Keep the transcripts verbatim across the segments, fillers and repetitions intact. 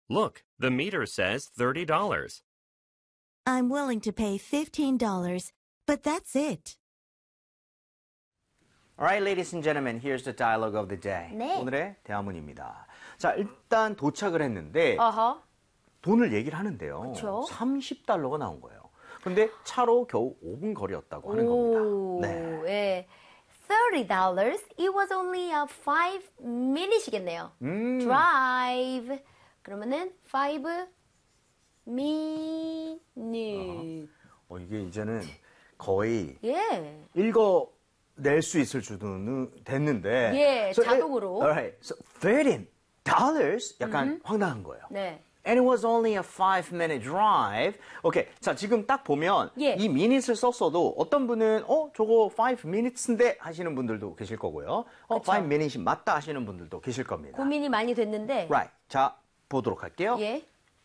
Look, the meter says thirty dollars. I'm willing to pay fifteen dollars, but that's it. Alright, ladies and gentlemen, here's the dialogue of the day. 네. 오늘의 대화문입니다. 자, 일단 도착을 했는데 어허. 돈을 얘기를 하는데요. 그쵸? 삼십 달러가 나온 거예요. 근데 차로 겨우 오 분 거리였다고 하는 겁니다. 네. 예. thirty dollars. It was only a five minutes이겠네요. 음. Drive. 그러면은 five minutes. 어, 이게 이제는 거의 예. 읽어낼 수 있을 수도 됐는데. 예, So, 자동으로. Alright, so thirty dollars? 약간 황당한 거예요. 네. And it was only a five minute drive. 오케이. 자, 지금 딱 보면 예. 이 minutes를 썼어도 어떤 분은 어, 저거 five minutes인데 하시는 분들도 계실 거고요. 어, 그쵸. five minutes이 맞다 하시는 분들도 계실 겁니다. 고민이 많이 됐는데. Right. 자, 보도록 할게요. 예.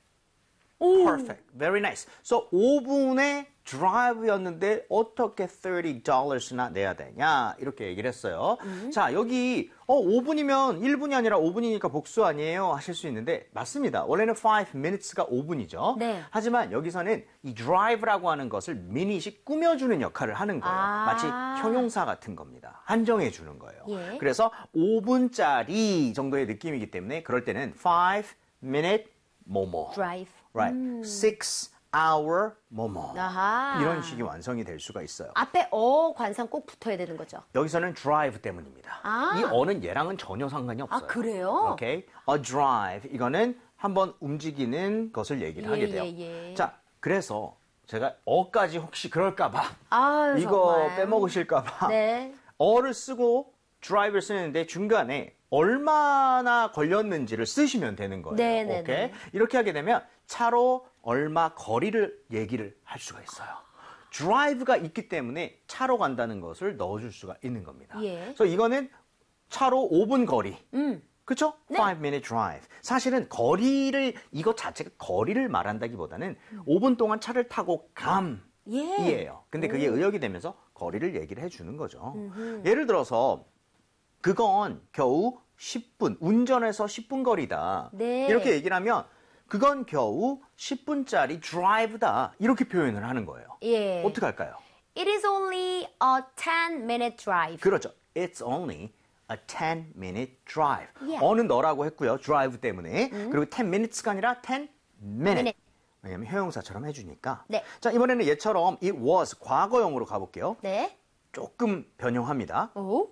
Perfect. Very nice. So 오 분의 drive였는데 어떻게 thirty dollars나 내야 되냐 이렇게 얘기를 했어요. 음. 자, 여기 어 오 분이면 일 분이 아니라 오 분이니까 복수 아니에요 하실 수 있는데 맞습니다. 원래는 five minutes가 오 분이죠. 네. 하지만 여기서는 이 drive라고 하는 것을 minut이 꾸며주는 역할을 하는 거예요. 아. 마치 형용사 같은 겁니다. 한정해 주는 거예요. 예. 그래서 오 분짜리 정도의 느낌이기 때문에 그럴 때는 five minute 뭐뭐 Drive. Right. six hour 뭐뭐. 아하. 이런 식이 완성이 될 수가 있어요. 앞에 어 관상 꼭 붙어야 되는 거죠. 여기서는 drive 때문입니다. 아. 이 어는 얘랑은 전혀 상관이 없어요. 아, 그래요? 오케이. A drive. 이거는 한번 움직이는 것을 얘기를 예, 하게 돼요. 예, 예. 자, 그래서 제가 어까지 혹시 그럴까봐 아유, 이거 정말. 빼먹으실까봐 네. 어를 쓰고 drive를 쓰는데 중간에 얼마나 걸렸는지를 쓰시면 되는 거예요. 네, 네, 오케이? 네. 이렇게 하게 되면 차로 얼마 거리를 얘기를 할 수가 있어요. drive가 있기 때문에 차로 간다는 것을 넣어줄 수가 있는 겁니다. 예. 그래서 이거는 차로 오 분 거리. 음. 그쵸? 네. five minute drive. 사실은 거리를, 이것 자체가 거리를 말한다기보다는 오 분 동안 차를 타고 감. 예. 이에요. 근데 그게 의역이 되면서 거리를 얘기를 해주는 거죠. 예를 들어서 그건 겨우 십 분, 운전해서 십 분 거리다. 네. 이렇게 얘기를 하면 그건 겨우 십 분짜리 드라이브다. 이렇게 표현을 하는 거예요. 예. 어떻게 할까요? It is only a ten minute drive. 그렇죠. It's only a ten minute drive. Yeah. 어는 너라고 했고요. drive 때문에. 그리고 ten minutes가 아니라 ten minute. Minute. 왜냐면 형용사처럼 해주니까. 네. 자, 이번에는 얘처럼 it was 과거형으로 가볼게요. 네. 조금 변형합니다. 오.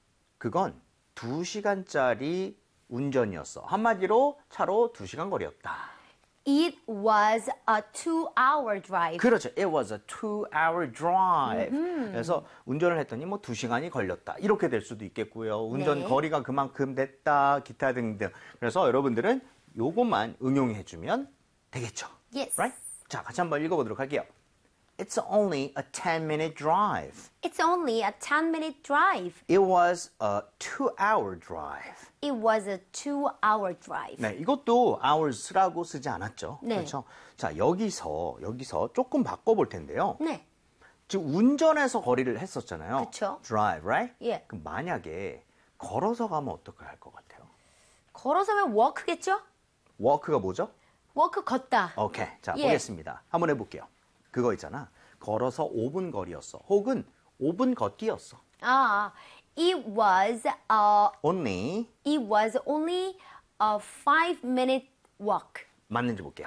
그건 두 시간짜리 운전이었어. 한마디로 차로 두 시간 거리였다. It was a two hour drive. 그렇죠. It was a two-hour drive. 그래서 운전을 했더니 뭐 두 시간이 걸렸다. 이렇게 될 수도 있겠고요. 운전 네. 거리가 그만큼 됐다. 기타 등등. 그래서 여러분들은 요것만 응용해주면 되겠죠. Yes. Right? 자, 같이 한번 읽어보도록 할게요. It's only a ten minute drive. It's only a ten minute drive. It was a two-hour drive. It was a two hour drive. 네, 이것도 hours라고 쓰지 않았죠. 네. 그렇죠? 자, 여기서 여기서 조금 바꿔볼 텐데요. 네. 지금 운전해서 거리를 했었잖아요. 그쵸. Drive, right? 예. 그럼 만약에 걸어서 가면 어떻게 할 것 같아요? 걸어서면 walk겠죠? walk가 뭐죠? walk 걷다. 오케이. 자, 예. 보겠습니다. 한번 해볼게요. 그거 있잖아. 걸어서 오 분 거리였어. 혹은 오 분 걷기였어. 아, it was a Only it was only a five minute walk. 맞는지 볼게요.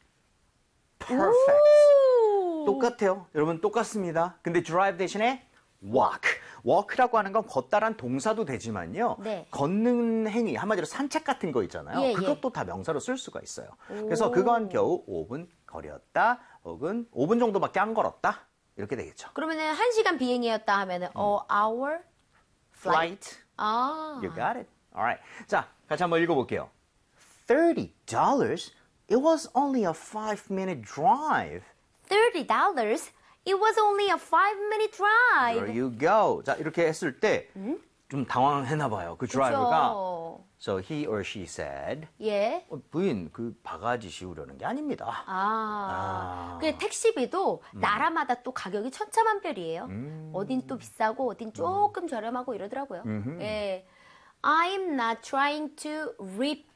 Perfect. 오. 똑같아요. 여러분 똑같습니다. 근데 drive 대신에 walk. walk라고 하는 건 걷다란 동사도 되지만요. 네. 걷는 행위, 한마디로 산책 같은 거 있잖아요. 예, 그것도 예. 다 명사로 쓸 수가 있어요. 그래서 그건 겨우 오 분 거리였다. 혹은 오 분 정도밖에 안 걸었다. 이렇게 되겠죠. 그러면은 한 시간 비행이었다 하면은 a hour Flight. 아. You got it. Alright. 자, 같이 한번 읽어볼게요. thirty dollars? It was only a five minute drive. thirty dollars. It was only a five minute drive. There you go. 자, 이렇게 했을 때 좀 당황했나 봐요. 그 드라이버가. 그쵸. So he or she said, 예. 어, 부인, 그 바가지 씌우려는 게 아닙니다. 아. 그 택시비도 나라마다 또 가격이 천차만별이에요. 어딘 또 비싸고 어딘 조금 저렴하고 이러더라고요. 예. I'm not trying to rip